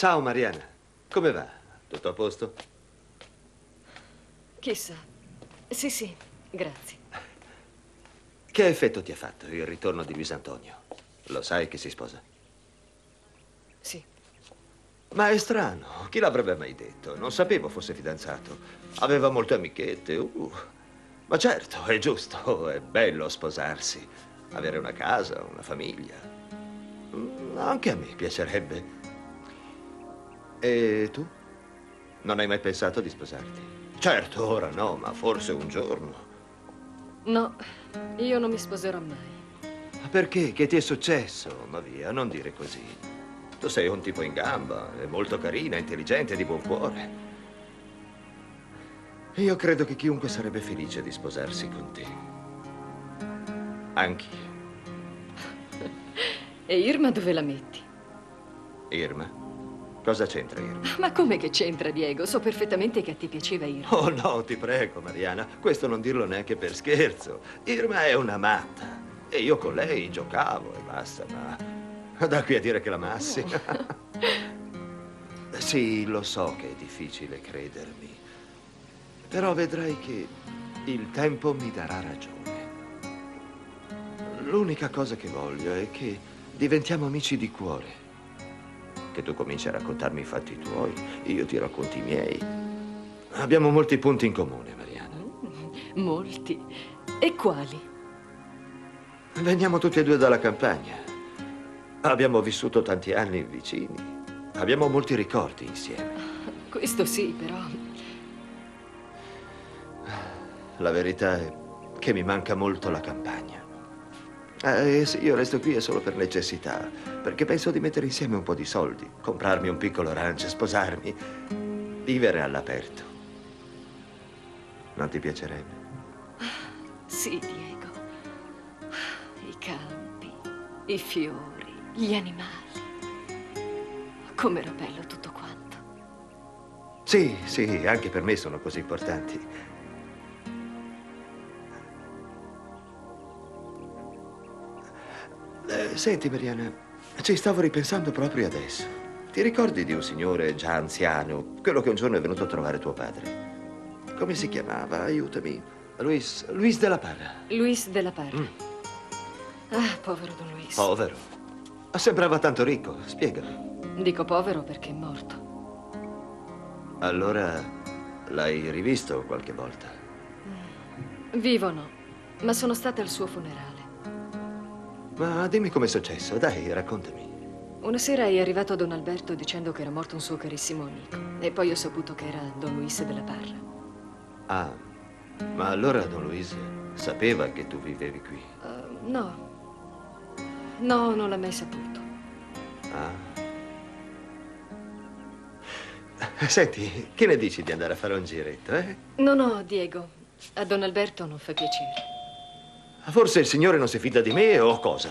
Ciao Mariana, come va? Tutto a posto? Chissà. Sì, grazie. Che effetto ti ha fatto il ritorno di Luis Antonio? Lo sai che si sposa? Sì. Ma è strano, chi l'avrebbe mai detto? Non sapevo fosse fidanzato. Aveva molte amichette. Ma certo, è giusto, è bello sposarsi, avere una casa, una famiglia. Anche a me piacerebbe. E tu? Non hai mai pensato di sposarti? Certo, ora no, ma forse un giorno. No, io non mi sposerò mai. Ma perché? Che ti è successo? Ma via, non dire così. Tu sei un tipo in gamba, è molto carina, intelligente, di buon cuore. Io credo che chiunque sarebbe felice di sposarsi con te. Anch'io. E Irma dove la metti? Irma? Cosa c'entra Irma? Ma come che c'entra, Diego? So perfettamente che a te piaceva Irma. Oh no, ti prego, Mariana, questo non dirlo neanche per scherzo. Irma è una matta. E io con lei giocavo e basta, ma da qui a dire che l'amassi. Sì, lo so che è difficile credermi, però vedrai che il tempo mi darà ragione. L'unica cosa che voglio è che diventiamo amici di cuore. Che tu cominci a raccontarmi i fatti tuoi, io ti racconti i miei. Abbiamo molti punti in comune, Mariana. Molti. E quali? Veniamo tutti e due dalla campagna. Abbiamo vissuto tanti anni vicini. Abbiamo molti ricordi insieme. Questo sì, però. La verità è che mi manca molto la campagna. E se io resto qui è solo per necessità, perché penso di mettere insieme un po' di soldi, comprarmi un piccolo ranch, sposarmi, vivere all'aperto. Non ti piacerebbe? Sì, Diego. I campi, i fiori, gli animali. Com'era bello tutto quanto. Sì, anche per me sono così importanti. Senti, Mariana, ci stavo ripensando proprio adesso. Ti ricordi di un signore già anziano, quello che un giorno è venuto a trovare tuo padre? Come si chiamava? Aiutami. Luis della Parra. Luis della Parra. Ah, povero Don Luis. Povero. Sembrava tanto ricco. Spiegami. Dico povero perché è morto. Allora l'hai rivisto qualche volta? Vivo no, ma sono stata al suo funerale. Ma dimmi com'è successo. Dai, raccontami. Una sera è arrivato Don Alberto dicendo che era morto un suo carissimo amico. E poi ho saputo che era Don Luis della Parra. Ah, ma allora Don Luis sapeva che tu vivevi qui? No. No, non l'ha mai saputo. Ah. Senti, che ne dici di andare a fare un giretto, eh? No, Diego. A Don Alberto non fa piacere. Forse il signore non si fida di me o cosa?